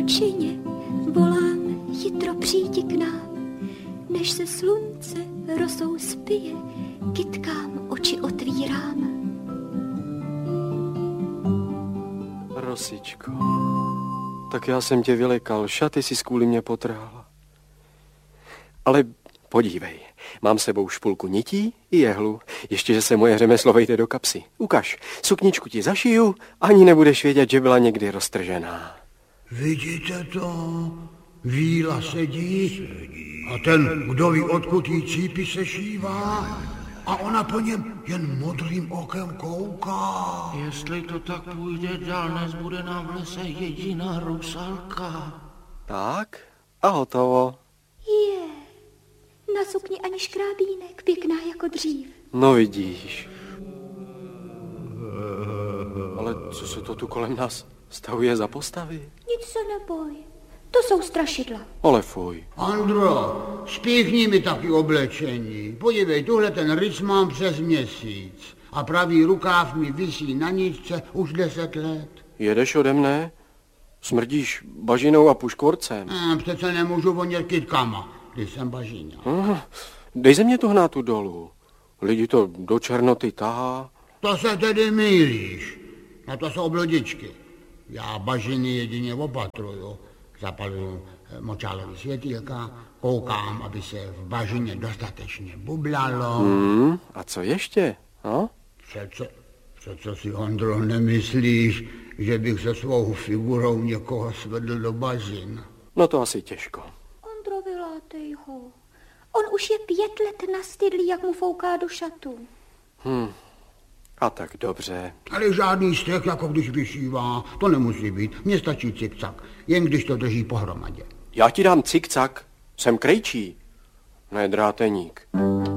divočině, volám, jitro přijdi k nám, než se slunce rosou spije, kytkám oči otvírám. Rosičko, tak já jsem tě vylekal, šaty si kvůli mě potrhala. Ale podívej, mám sebou špulku nití i jehlu, ještě, že se moje řemeslo vejde do kapsy. Ukaž, sukničku ti zašiju, ani nebudeš vědět, že byla někdy roztržená. Vidíte to? Víla sedí a ten, kdo ví, odkud jí cípy se šívá, a ona po něm jen modrým okem kouká. Jestli to tak půjde dál, nezbude nám v lese jediná rusalka. Tak a hotovo. Je, na sukni ani škrábínek, pěkná jako dřív. No vidíš. Ale co se to tu kolem nás stavuje za postavy? Nic se neboj, to jsou strašidla. Ale fuj. Andro, spíchni mi taky oblečení. Podívej, tuhle ten rys mám přes měsíc a pravý rukáv mi visí na ničce už 10 let. Jedeš ode mne? Smrdíš bažinou a puškvorcem. Přece nemůžu vonět kytkama, když jsem bažíňa. Dej ze mě tu hnátu dolů. Lidi to do černoty tahá. To se tedy mýlíš. Na to jsou blodičky. Já bažiny jedině opatruju. Zapaluju močálový světýlka, koukám, aby se v bažině dostatečně bublalo. A co ještě? No? Přece si, Ondro, nemyslíš, že bych se svou figurou někoho svedl do bažin? No to asi těžko. Ondro, vylátej ho. On už je 5 let nastydlý, jak mu fouká do šatu. A tak dobře. Ale žádný střech, jako když vyšívá, to nemusí být. Mně stačí cikcak, jen když to drží pohromadě. Já ti dám cikcak. Jsem krejčí, ne dráteník.